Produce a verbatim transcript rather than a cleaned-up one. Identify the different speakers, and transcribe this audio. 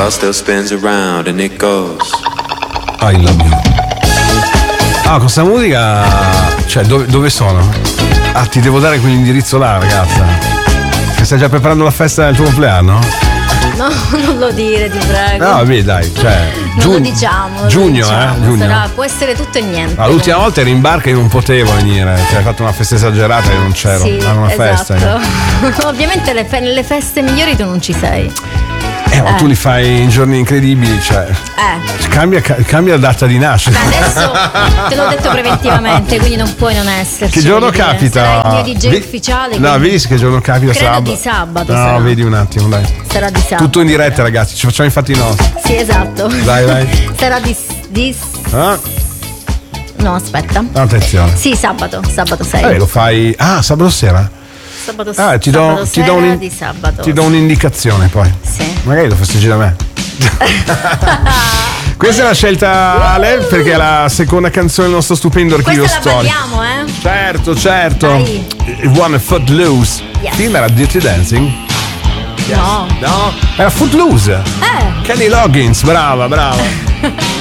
Speaker 1: world still spins around and it goes.
Speaker 2: I love you. Ah, questa musica, cioè dove, dove sono? Ah, ti devo dare quell'indirizzo là, ragazza. Che stai già preparando la festa del tuo compleanno?
Speaker 3: No, non lo dire, ti prego.
Speaker 2: No, vabbè, dai, cioè.
Speaker 3: Non
Speaker 2: giugno,
Speaker 3: lo diciamo. Non
Speaker 2: giugno,
Speaker 3: lo diciamo.
Speaker 2: eh? Giugno.
Speaker 3: Sarà, può essere tutto e niente.
Speaker 2: Ah, l'ultima volta ero in barca e non potevo venire. Cioè, hai fatto una festa esagerata e non c'ero.
Speaker 3: Sì,
Speaker 2: Era una
Speaker 3: esatto.
Speaker 2: festa.
Speaker 3: Ovviamente le fe- nelle feste migliori tu non ci sei.
Speaker 2: Eh, ma
Speaker 3: Eh.
Speaker 2: tu li fai in giorni incredibili, cioè.
Speaker 3: Eh.
Speaker 2: Cambia, ca- cambia la data di nascita.
Speaker 3: Beh, adesso te l'ho detto preventivamente, quindi non puoi non esserci.
Speaker 2: Che giorno
Speaker 3: voglio dire.
Speaker 2: capita?
Speaker 3: Sarà il mio D J
Speaker 2: Vi-
Speaker 3: ufficiale.
Speaker 2: No,
Speaker 3: quindi
Speaker 2: vedi che giorno capita?
Speaker 3: credo
Speaker 2: sabato.
Speaker 3: di sabato
Speaker 2: No,
Speaker 3: sarà.
Speaker 2: vedi un attimo, dai.
Speaker 3: Sarà di sabato.
Speaker 2: Tutto in diretta, ragazzi, ci facciamo i fatti nostri.
Speaker 3: Sì, esatto.
Speaker 2: Dai, dai.
Speaker 3: Sarà di, di...
Speaker 2: Ah,
Speaker 3: No, aspetta.
Speaker 2: attenzione.
Speaker 3: Sì, sabato, sabato sei.
Speaker 2: Eh, lo fai. Ah, sabato sera?
Speaker 3: Sabato,
Speaker 2: Ah, ti do,
Speaker 3: sabato
Speaker 2: ti do
Speaker 3: sera
Speaker 2: un-
Speaker 3: di sabato.
Speaker 2: ti do un'indicazione poi.
Speaker 3: Sì.
Speaker 2: Magari lo festeggi da me. Questa è una scelta Ale, perché è la seconda canzone del nostro stupendo archivio
Speaker 3: Questa la
Speaker 2: storico.
Speaker 3: balliamo, eh?
Speaker 2: Certo, certo.
Speaker 3: Dai.
Speaker 2: Il One Footloose.
Speaker 3: Yes.
Speaker 2: Film era Dirty Dancing?
Speaker 3: No.
Speaker 2: No, era Footloose.
Speaker 3: Eh.
Speaker 2: Kenny Loggins, brava, brava.